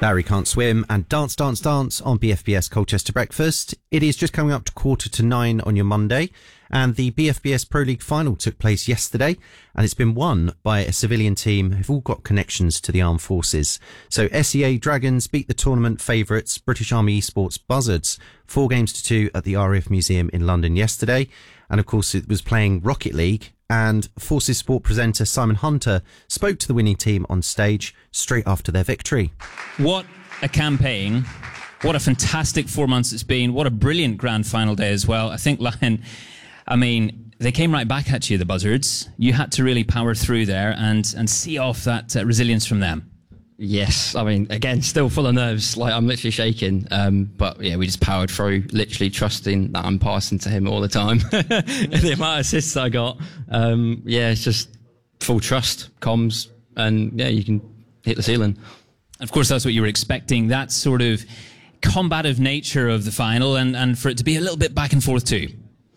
Barry Can't Swim and Dance Dance Dance on BFBS Colchester Breakfast. It is just coming up to 8:45 on your Monday, and the BFBS Pro League final took place yesterday, and it's been won by a civilian team who've all got connections to the armed forces. So SEA Dragons beat the tournament favourites British Army Esports Buzzards 4-2 at the RAF Museum in London yesterday, and of course it was playing Rocket League. And Forces Sport presenter Simon Hunter spoke to the winning team on stage straight after their victory. What a campaign. What a fantastic 4 months it's been. What a brilliant grand final day as well. I think, Lion, they came right back at you, the Buzzards. You had to really power through there and see off that resilience from them. Yes, again, still full of nerves. I'm literally shaking. But yeah, we just powered through, literally trusting that I'm passing to him all the time. The amount of assists I got. It's just full trust, comms, and yeah, you can hit the ceiling. Of course, that's what you were expecting. That sort of combative nature of the final, and for it to be a little bit back and forth too.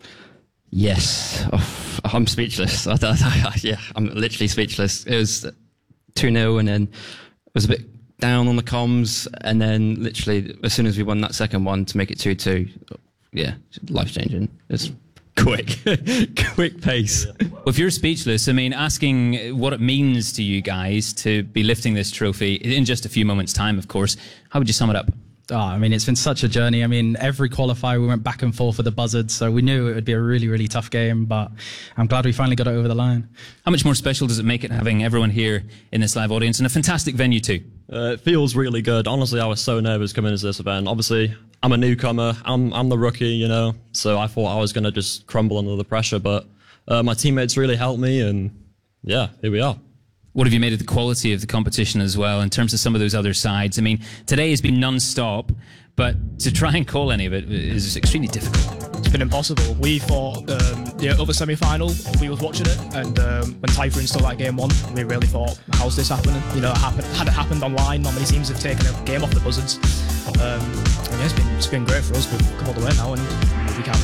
Yes, I'm speechless. I'm literally speechless. It was 2-0, and then was a bit down on the comms, and then literally as soon as we won that second one to make it 2-2, life changing. It's quick pace. Well, if you're speechless, asking what it means to you guys to be lifting this trophy in just a few moments' time, of course, how would you sum it up? It's been such a journey. Every qualifier we went back and forth with the Buzzards, so we knew it would be a really, really tough game, but I'm glad we finally got it over the line. How much more special does it make it having everyone here in this live audience and a fantastic venue too? It feels really good. Honestly, I was so nervous coming into this event. Obviously, I'm a newcomer. I'm the rookie, so I thought I was going to just crumble under the pressure, but my teammates really helped me, and yeah, here we are. What have you made of the quality of the competition as well in terms of some of those other sides? Today has been non-stop, but to try and call any of it is extremely difficult. It's been impossible. We thought the other semi-final, we was watching it, and when Typhoon stole that game one, we really thought, how's this happening? Had it happened online, not many teams have taken a game off the Buzzards. It's been great for us. We've come all the way now, and we can't